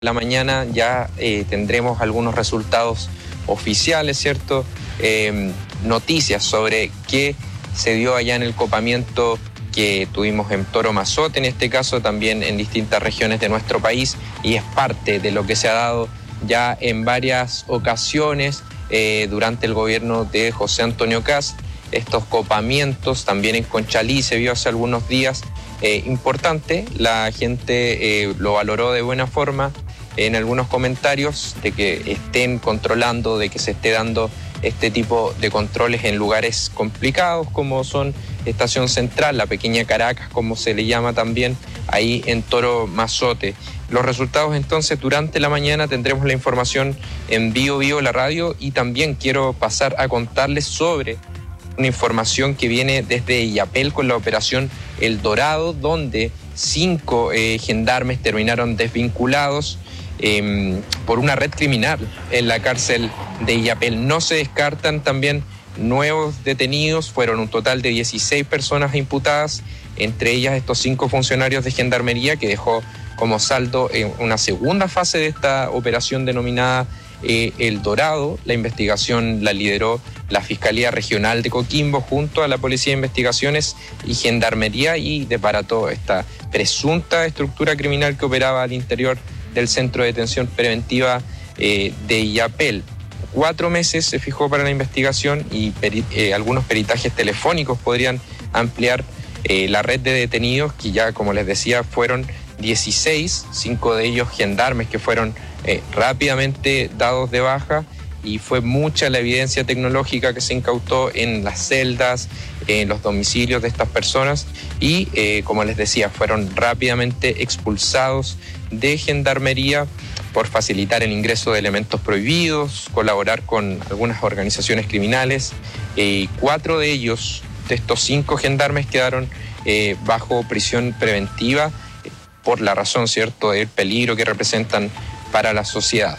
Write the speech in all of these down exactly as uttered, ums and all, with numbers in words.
La mañana ya eh, tendremos algunos resultados oficiales, ¿cierto? Eh, noticias sobre qué se dio allá en el copamiento que tuvimos en Toro Mazote, en este caso también en distintas regiones de nuestro país, y es parte de lo que se ha dado ya en varias ocasiones eh, durante el gobierno de José Antonio Kast. Estos copamientos también en Conchalí se vio hace algunos días. Eh, importante, la gente eh, lo valoró de buena forma en algunos comentarios, de que estén controlando, de que se esté dando este tipo de controles en lugares complicados como son Estación Central, la pequeña Caracas, como se le llama también, ahí en Toro Mazote. Los resultados entonces durante la mañana tendremos la información en Bio Bio la radio, y también quiero pasar a contarles sobre una información que viene desde Illapel con la operación El Dorado, donde cinco eh, gendarmes terminaron desvinculados eh, por una red criminal en la cárcel de Illapel. No se descartan también nuevos detenidos, fueron un total de dieciséis personas imputadas, entre ellas estos cinco funcionarios de gendarmería, que dejó como saldo en una segunda fase de esta operación denominada Eh, El Dorado. La investigación la lideró la Fiscalía Regional de Coquimbo junto a la Policía de Investigaciones y Gendarmería, y deparató esta presunta estructura criminal que operaba al interior del Centro de Detención Preventiva eh, de Illapel. Cuatro meses se fijó para la investigación, y peri eh, algunos peritajes telefónicos podrían ampliar eh, la red de detenidos, que ya, como les decía, fueron dieciséis, cinco de ellos gendarmes que fueron Eh, rápidamente dados de baja, y fue mucha la evidencia tecnológica que se incautó en las celdas, en los domicilios de estas personas, y eh, como les decía, fueron rápidamente expulsados de gendarmería por facilitar el ingreso de elementos prohibidos, colaborar con algunas organizaciones criminales. Eh, cuatro de ellos, de estos cinco gendarmes, quedaron eh, bajo prisión preventiva eh, por la razón, ¿cierto?, del peligro que representan para la sociedad.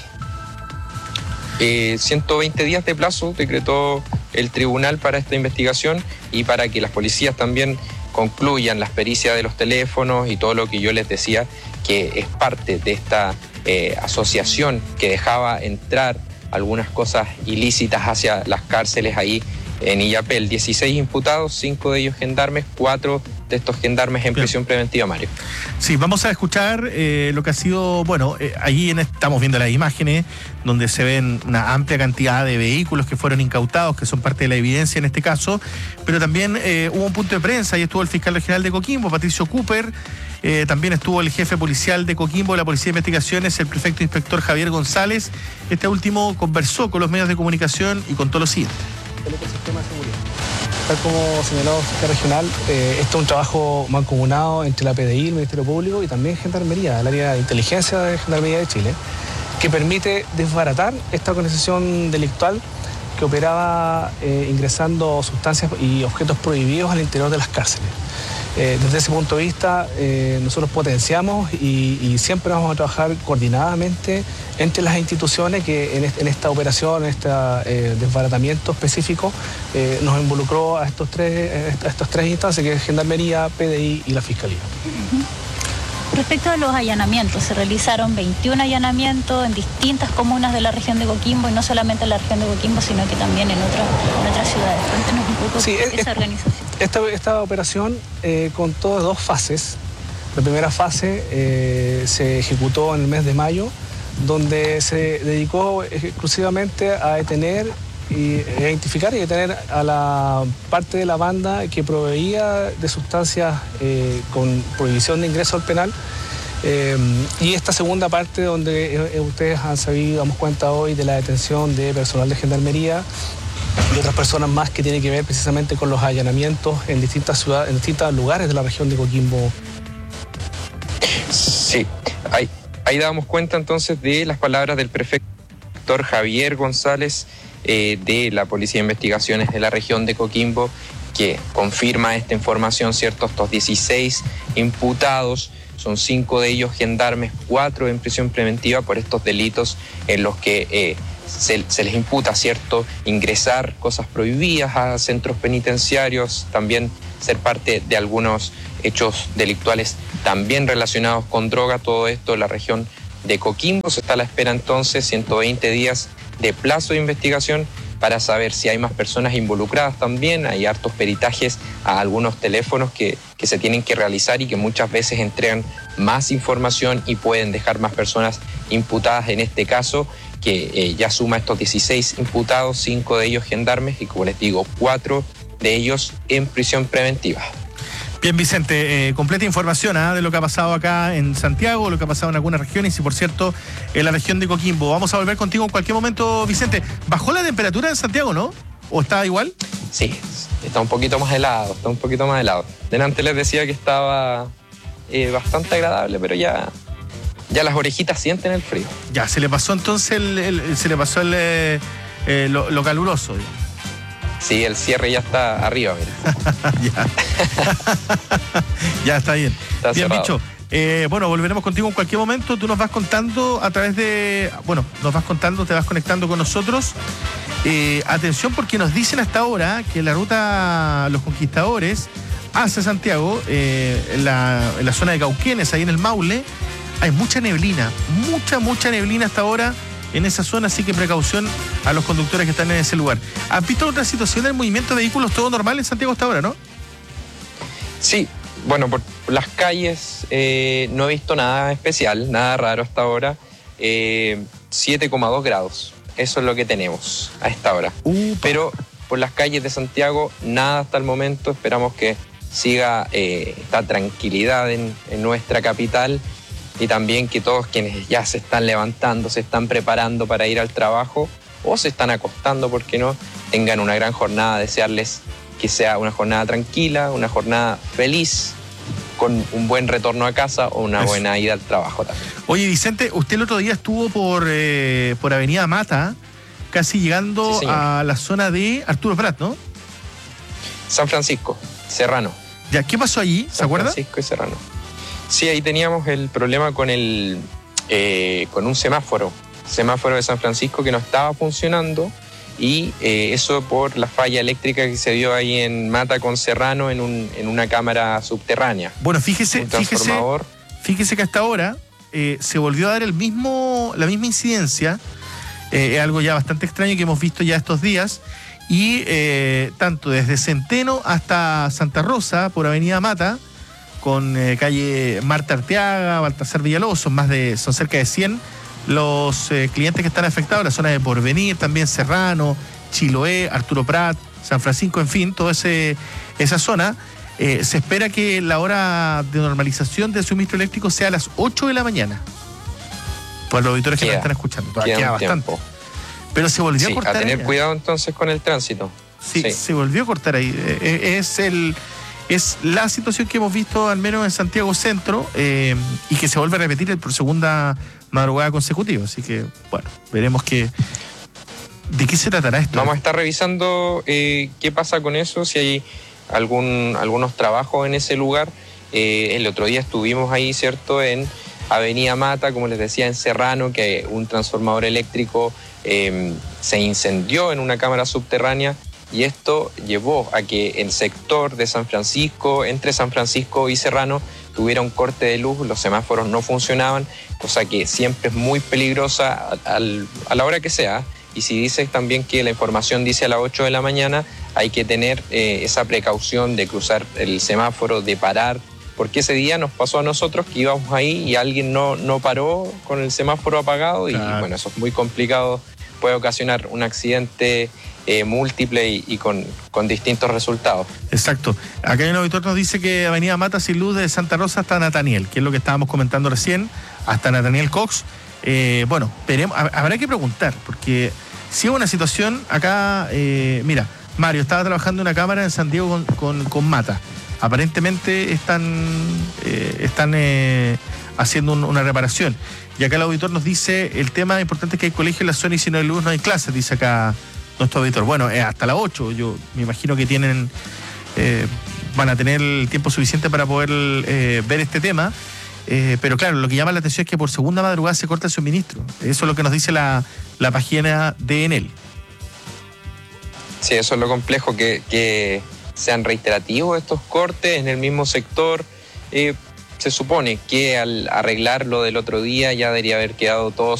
Eh, ciento veinte días de plazo decretó el tribunal para esta investigación, y para que las policías también concluyan las pericias de los teléfonos y todo lo que yo les decía, que es parte de esta eh, asociación que dejaba entrar algunas cosas ilícitas hacia las cárceles ahí en Illapel. dieciséis imputados, cinco de ellos gendarmes, cuatro de estos gendarmes en prisión preventiva, Mario. Sí, vamos a escuchar eh, lo que ha sido, bueno, eh, allí en, estamos viendo las imágenes donde se ven una amplia cantidad de vehículos que fueron incautados, que son parte de la evidencia en este caso, pero también eh, hubo un punto de prensa, y estuvo el fiscal regional de Coquimbo, Patricio Cooper, eh, también estuvo el jefe policial de Coquimbo, de la Policía de Investigaciones, el prefecto inspector Javier González. Este último conversó con los medios de comunicación y contó lo siguiente. El ecosistema de seguridad. Tal como señaló el fiscal regional, eh, esto es un trabajo mancomunado entre la P D I, el Ministerio Público, y también Gendarmería, el área de inteligencia de Gendarmería de Chile, que permite desbaratar esta organización delictual que operaba eh, ingresando sustancias y objetos prohibidos al interior de las cárceles. Eh, desde ese punto de vista, eh, nosotros potenciamos y, y siempre vamos a trabajar coordinadamente entre las instituciones que en, este, en esta operación, en este eh, desbaratamiento específico, eh, nos involucró a estos tres, a estas tres instancias, que es Gendarmería, P D I y la Fiscalía. Uh-huh. Respecto a los allanamientos, se realizaron veintiún allanamientos en distintas comunas de la región de Coquimbo, y no solamente en la región de Coquimbo, sino que también en, otra, en otras ciudades. Cuéntanos un poco sí, esa es, organización. Esta, esta operación eh, contó de dos fases. La primera fase eh, se ejecutó en el mes de mayo, donde se dedicó exclusivamente a detener y identificar y detener a la parte de la banda que proveía de sustancias eh, con prohibición de ingreso al penal. Eh, y esta segunda parte, donde eh, ustedes han sabido, damos cuenta hoy de la detención de personal de Gendarmería y otras personas más, que tiene que ver precisamente con los allanamientos en distintas ciudades, en distintos lugares de la región de Coquimbo. Sí, ahí, ahí damos cuenta entonces de las palabras del prefecto Javier González eh, de la Policía de Investigaciones de la región de Coquimbo, que confirma esta información, ¿cierto? Estos dieciséis imputados, son cinco de ellos gendarmes, cuatro en prisión preventiva por estos delitos en los que eh, se, se les imputa, ¿cierto?, ingresar cosas prohibidas a centros penitenciarios, también ser parte de algunos hechos delictuales también relacionados con droga. Todo esto en la región de Coquimbo. Se está a la espera entonces ciento veinte días de plazo de investigación para saber si hay más personas involucradas también. Hay hartos peritajes a algunos teléfonos que, que se tienen que realizar y que muchas veces entregan más información y pueden dejar más personas imputadas en este caso, que eh, ya suma estos dieciséis imputados, cinco de ellos gendarmes y, como les digo, cuatro de ellos en prisión preventiva. Bien, Vicente, eh, completa información ¿eh? de lo que ha pasado acá en Santiago, lo que ha pasado en algunas regiones y, por cierto, en la región de Coquimbo. Vamos a volver contigo en cualquier momento, Vicente. ¿Bajó la temperatura en Santiago, no? ¿O está igual? Sí, está un poquito más helado, está un poquito más helado. Delante les decía que estaba eh, bastante agradable, pero ya, ya las orejitas sienten el frío. Ya, se le pasó entonces el, el, se le pasó el, eh, eh, lo, lo caluroso, digamos. Sí, el cierre ya está arriba, mira. ya. ya está bien. Está bien, cerrado. Micho. Eh, bueno, volveremos contigo en cualquier momento. Tú nos vas contando a través de... Bueno, nos vas contando, te vas conectando con nosotros. Eh, atención, porque nos dicen hasta ahora que la ruta Los Conquistadores hacia Santiago, eh, en, la, en la zona de Cauquenes, ahí en el Maule, hay mucha neblina. Mucha, mucha neblina hasta ahora en esa zona, así que precaución a los conductores que están en ese lugar. ¿Has visto otra situación del movimiento de vehículos todo normal en Santiago hasta ahora, no? Sí, bueno, por las calles eh, no he visto nada especial, nada raro hasta ahora. Eh, siete coma dos grados, eso es lo que tenemos a esta hora. Upa. Pero por las calles de Santiago, nada hasta el momento. Esperamos que siga eh, esta tranquilidad en, en nuestra capital. Y también que todos quienes ya se están levantando, se están preparando para ir al trabajo o se están acostando, ¿por qué no?, tengan una gran jornada. Desearles que sea una jornada tranquila, una jornada feliz, con un buen retorno a casa o una Eso. buena ida al trabajo también. Oye, Vicente, usted el otro día estuvo por, eh, por Avenida Mata, casi llegando Sí, señor. a la zona de Arturo Prat, ¿no? San Francisco, Serrano. Ya, ¿qué pasó allí? ¿Se San acuerda? Francisco y Serrano. Sí, ahí teníamos el problema con el eh, con un semáforo, semáforo de San Francisco que no estaba funcionando, y eh, eso por la falla eléctrica que se dio ahí en Mata con Serrano en, un, en una cámara subterránea. Bueno, fíjese, Un fíjese, transformador. fíjese que hasta ahora eh, se volvió a dar el mismo, la misma incidencia, eh, es algo ya bastante extraño que hemos visto ya estos días, y eh, tanto desde Centeno hasta Santa Rosa, por Avenida Mata, con eh, calle Marta Arteaga, Baltasar Villalobos, son más de, son cerca de cien los eh, clientes que están afectados, la zona de Porvenir, también Serrano, Chiloé, Arturo Prat, San Francisco, en fin, toda ese, esa zona. Eh, se espera que la hora de normalización del suministro eléctrico sea a las ocho de la mañana. Por los auditores que Queda, nos están escuchando, todavía queda queda un bastante. tiempo. Pero se volvió Sí, a cortar. a tener ahí. cuidado entonces con el tránsito. Sí, Sí. se volvió a cortar ahí. Eh, es el es la situación que hemos visto al menos en Santiago Centro, eh, y que se vuelve a repetir por segunda madrugada consecutiva. Así que, bueno, veremos que de qué se tratará esto. Vamos a estar revisando eh, qué pasa con eso, si hay algún, algunos trabajos en ese lugar. Eh, el otro día estuvimos ahí, ¿cierto?, en Avenida Mata, como les decía, en Serrano, que un transformador eléctrico eh, se incendió en una cámara subterránea, y esto llevó a que el sector de San Francisco, entre San Francisco y Serrano, tuviera un corte de luz, los semáforos no funcionaban, cosa que siempre es muy peligrosa a, a, a la hora que sea. Y si dices también que la información dice a las ocho de la mañana, hay que tener eh, esa precaución de cruzar el semáforo, de parar, porque ese día nos pasó a nosotros que íbamos ahí y alguien no, no paró con el semáforo apagado, y Claro. bueno, eso es muy complicado, puede ocasionar un accidente eh, múltiple y, y con, con distintos resultados. Exacto. Acá hay un auditor que nos dice que Avenida Mata sin luz de Santa Rosa hasta Nataniel, que es lo que estábamos comentando recién, hasta Nataniel Cox. Eh, bueno, veremos, habrá que preguntar, porque si es una situación acá, eh, mira, Mario estaba trabajando en una cámara en San Diego con, con, con Mata. Aparentemente están, eh, están eh, haciendo un, una reparación. Y acá el auditor nos dice, el tema importante es que hay colegio en la zona y si no hay luz no hay clases, dice acá nuestro auditor. Bueno, eh, hasta las ocho, yo me imagino que tienen, eh, van a tener el tiempo suficiente para poder eh, ver este tema. Eh, pero claro, lo que llama la atención es que por segunda madrugada se corta el suministro. Eso es lo que nos dice la, la página de Enel. Sí, eso es lo complejo, que, que sean reiterativos estos cortes en el mismo sector. Eh, se supone que al arreglar lo del otro día ya debería haber quedado todo